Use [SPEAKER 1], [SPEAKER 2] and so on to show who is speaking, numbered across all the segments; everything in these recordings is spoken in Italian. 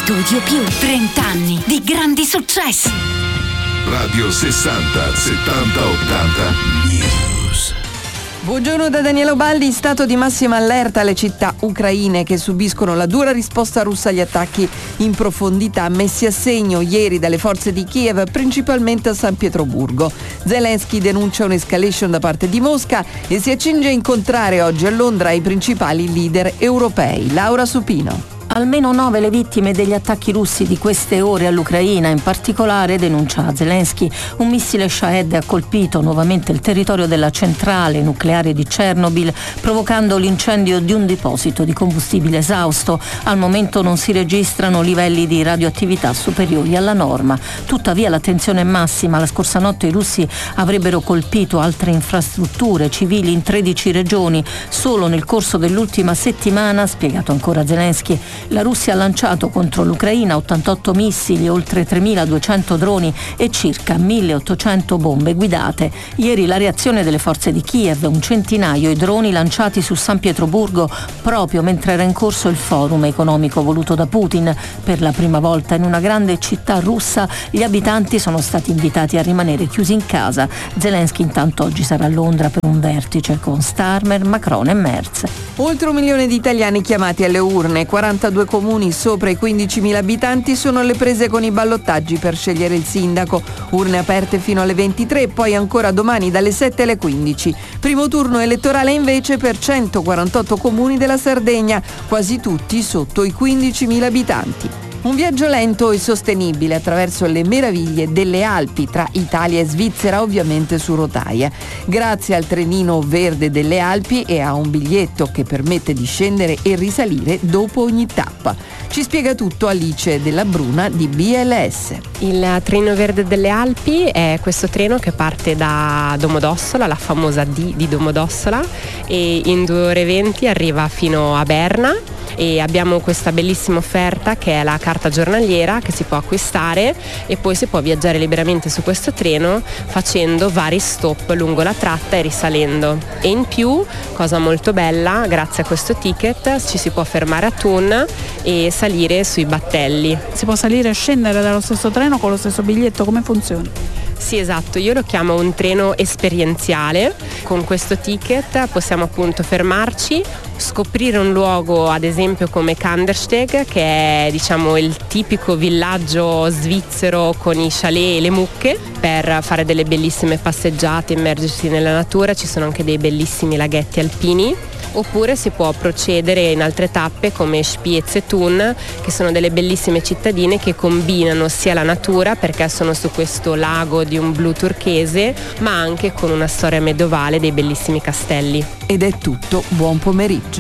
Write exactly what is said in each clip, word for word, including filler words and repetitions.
[SPEAKER 1] Studio Più, trenta anni di grandi successi.
[SPEAKER 2] Radio sessanta settanta ottanta News.
[SPEAKER 3] Buongiorno da Daniela Ubaldi. Stato di massima allerta alle città ucraine che subiscono la dura risposta russa agli attacchi in profondità messi a segno ieri dalle forze di Kiev, principalmente a San Pietroburgo. Zelensky denuncia un'escalation da parte di Mosca e si accinge a incontrare oggi a Londra i principali leader europei. Laura Supino.
[SPEAKER 4] Almeno nove le vittime degli attacchi russi di queste ore all'Ucraina, in particolare, denuncia Zelensky, un missile Shahed ha colpito nuovamente il territorio della centrale nucleare di Chernobyl, provocando l'incendio di un deposito di combustibile esausto. Al momento non si registrano livelli di radioattività superiori alla norma. Tuttavia l'attenzione è massima. La scorsa notte i russi avrebbero colpito altre infrastrutture civili in tredici regioni. Solo nel corso dell'ultima settimana, ha spiegato ancora Zelensky, la Russia ha lanciato contro l'Ucraina ottantotto missili, oltre tremiladuecento droni e circa milleottocento bombe guidate. Ieri la reazione delle forze di Kiev, un centinaio i droni lanciati su San Pietroburgo proprio mentre era in corso il forum economico voluto da Putin. Per la prima volta in una grande città russa gli abitanti sono stati invitati a rimanere chiusi in casa. Zelensky intanto oggi sarà a Londra per un vertice con Starmer, Macron e Merz.
[SPEAKER 3] Oltre un milione di italiani chiamati alle urne, quarantadue comuni sopra i quindicimila abitanti sono alle prese con i ballottaggi per scegliere il sindaco. Urne aperte fino alle ventitré e poi ancora domani dalle sette alle quindici. Primo turno elettorale invece per centoquarantotto comuni della Sardegna, quasi tutti sotto i quindicimila abitanti. Un viaggio lento e sostenibile attraverso le meraviglie delle Alpi tra Italia e Svizzera, ovviamente su rotaia. Grazie al trenino verde delle Alpi e a un biglietto che permette di scendere e risalire dopo ogni tappa. Ci spiega tutto Alice Della Bruna di B L S.
[SPEAKER 5] Il treno verde delle Alpi è questo treno che parte da Domodossola, la famosa D di Domodossola, e in due ore e venti arriva fino a Berna. E abbiamo questa bellissima offerta che è la carta giornaliera che si può acquistare e poi si può viaggiare liberamente su questo treno facendo vari stop lungo la tratta e risalendo. E in più, cosa molto bella, grazie a questo ticket ci si può fermare a Thun e salire sui battelli.
[SPEAKER 6] Si può salire e scendere dallo stesso treno con lo stesso biglietto, come funziona?
[SPEAKER 5] Sì, esatto, io lo chiamo un treno esperienziale. Con questo ticket possiamo appunto fermarci, scoprire un luogo ad esempio come Kandersteg, che è diciamo il tipico villaggio svizzero con i chalet e le mucche, per fare delle bellissime passeggiate, immergersi nella natura. Ci sono anche dei bellissimi laghetti alpini. Oppure si può procedere in altre tappe come Spiez e Thun, che sono delle bellissime cittadine che combinano sia la natura, perché sono su questo lago di un blu turchese, ma anche con una storia medievale dei bellissimi castelli.
[SPEAKER 3] Ed è tutto, buon pomeriggio.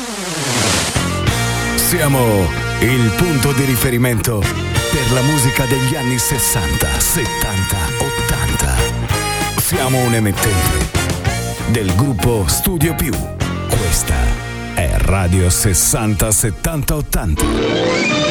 [SPEAKER 7] Siamo il punto di riferimento per la musica degli anni sessanta, settanta, ottanta. Siamo un emittente del gruppo Studio Più. Questa è Radio sessanta settanta ottanta.